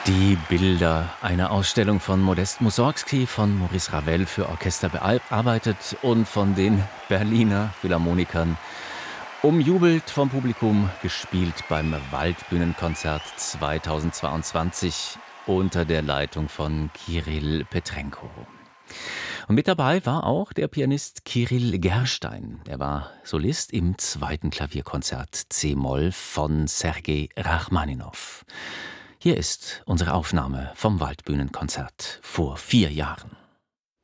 Die Bilder, eine Ausstellung von Modest Mussorgsky, von Maurice Ravel für Orchester bearbeitet und von den Berliner Philharmonikern umjubelt vom Publikum, gespielt beim Waldbühnenkonzert 2022 unter der Leitung von Kirill Petrenko. Und mit dabei war auch der Pianist Kirill Gerstein. Er war Solist im zweiten Klavierkonzert C-Moll von Sergei Rachmaninow. Hier ist unsere Aufnahme vom Waldbühnenkonzert vor 4 Jahren.